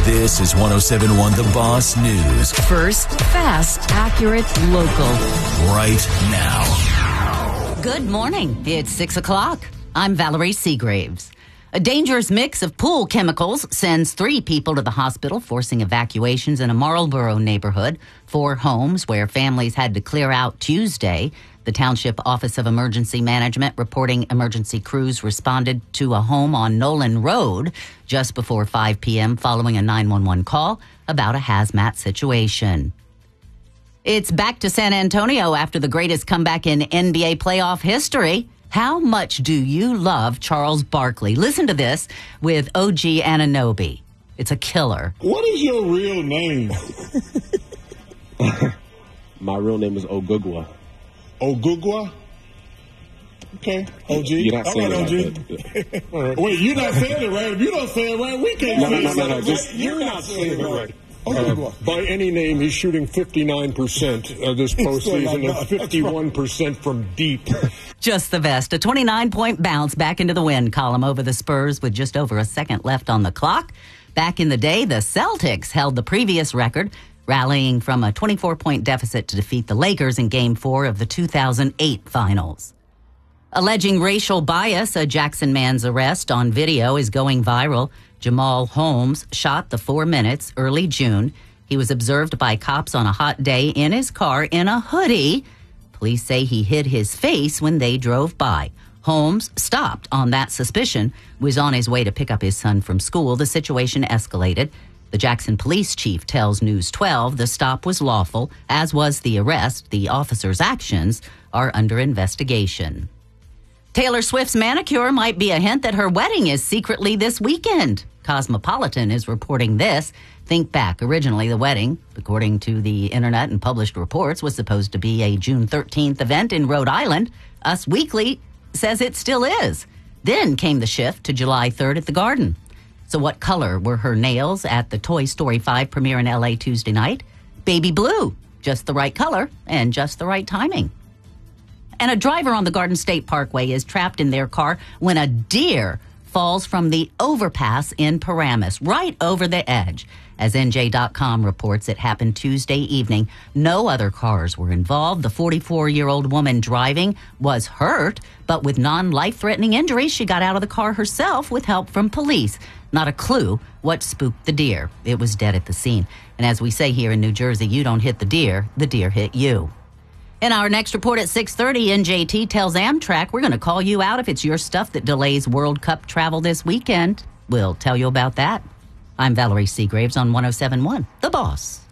This is 107.1 The Boss News. First, fast, accurate, local. Right now. Good morning. It's 6 o'clock. I'm Valerie Seagraves. A dangerous mix of pool chemicals sends 3 people to the hospital, forcing evacuations in a Marlboro neighborhood. 4 homes where families had to clear out Tuesday. The Township Office of Emergency Management reporting emergency crews responded to a home on Nolan Road just before 5 p.m. following a 911 call about a hazmat situation. It's back to San Antonio after the greatest comeback in NBA playoff history. How much do you love Charles Barkley? Listen to this with OG Anunoby. It's a killer. What is your real name? My real name is Ogugwa. Ogugwa? Okay. OG? You're not saying OG. it right. Wait, you're not saying it right. If you don't say it right, we can't say it right. You're not saying it right. By any name, he's shooting 59% this postseason and 51% from deep. Just the best. A 29-point bounce back into the win column over the Spurs with just over a second left on the clock. Back in the day, the Celtics held the previous record, rallying from a 24-point deficit to defeat the Lakers in Game 4 of the 2008 Finals. Alleging racial bias, a Jackson man's arrest on video is going viral. Jamal Holmes shot the 4 minutes early June. He was observed by cops on a hot day in his car in a hoodie. Police say he hid his face when they drove by. Holmes stopped on that suspicion, was on his way to pick up his son from school. The situation escalated. The Jackson police chief tells News 12 the stop was lawful, as was the arrest. The officer's actions are under investigation. Taylor Swift's manicure might be a hint that her wedding is secretly this weekend. Cosmopolitan is reporting this. Think back. Originally, the wedding, according to the internet and published reports, was supposed to be a June 13th event in Rhode Island. Us Weekly says it still is. Then came the shift to July 3rd at the Garden. So what color were her nails at the Toy Story 5 premiere in L.A. Tuesday night? Baby blue. Just the right color and just the right timing. And a driver on the Garden State Parkway is trapped in their car when a deer falls from the overpass in Paramus, right over the edge. As NJ.com reports, it happened Tuesday evening. No other cars were involved. The 44-year-old woman driving was hurt, but with non-life-threatening injuries, she got out of the car herself with help from police. Not a clue what spooked the deer. It was dead at the scene. And as we say here in New Jersey, you don't hit the deer hit you. In our next report at 6:30, NJT tells Amtrak we're going to call you out if it's your stuff that delays World Cup travel this weekend. We'll tell you about that. I'm Valerie Seagraves on 107.1 The Boss.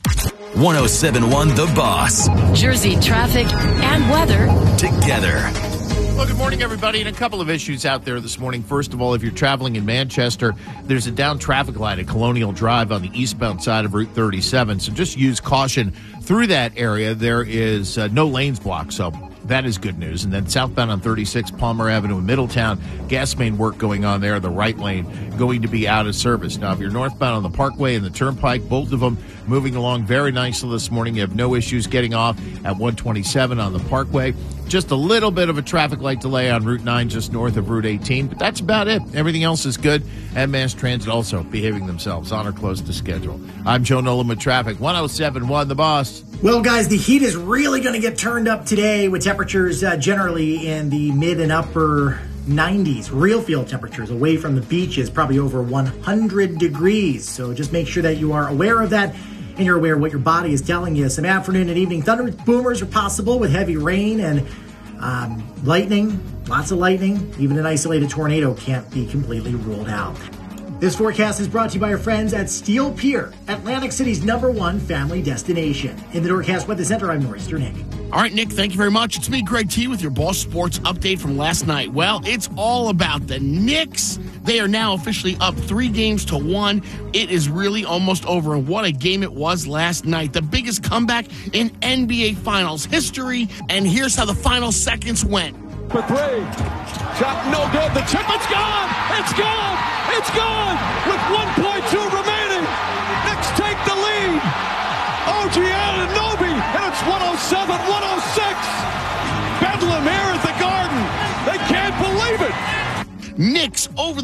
107.1 The Boss. Jersey traffic and weather Together. Well, good morning, everybody, and a couple of issues out there this morning. First of all, if you're traveling in Manchester, there's a down traffic light at Colonial Drive on the eastbound side of Route 37, so just use caution through that area. There is no lanes blocked, so that is good news. And then southbound on 36 Palmer Avenue in Middletown, gas main work going on there, the right lane going to be out of service. Now, if you're northbound on the Parkway and the Turnpike, both of them moving along very nicely this morning. You have no issues getting off at 127 on the Parkway. Just a little bit of a traffic light delay on Route 9 just north of Route 18, but that's about it. Everything else is good, and Mass Transit also behaving themselves on or close to schedule. I'm Joe Nolan with traffic, 107.1 The Boss. Well, guys, the heat is really going to get turned up today with temperatures generally in the mid and upper 90s. Real field temperatures away from the beaches, probably over 100 degrees. So just make sure that you are aware of that and you're aware of what your body is telling you. Some afternoon and evening thunder boomers are possible with heavy rain and lightning. Lots of lightning. Even an isolated tornado can't be completely ruled out. This forecast is brought to you by our friends at Steel Pier, Atlantic City's #1 family destination. In the Norcast Weather Center, I'm Northeastern Nick. All right, Nick, thank you very much. It's me, Greg T, with your Boss Sports update from last night. Well, it's all about the Knicks. They are now officially up 3-1. It is really almost over, and what a game it was last night. The biggest comeback in NBA Finals history, and here's how the final seconds went. For 3. Shot no good. The tip, it's gone. It's gone. It's gone. With 1.2 remaining. Knicks take the lead. OG Anunoby, and it's 107-106. Bedlam here at the Garden. They can't believe it. Knicks over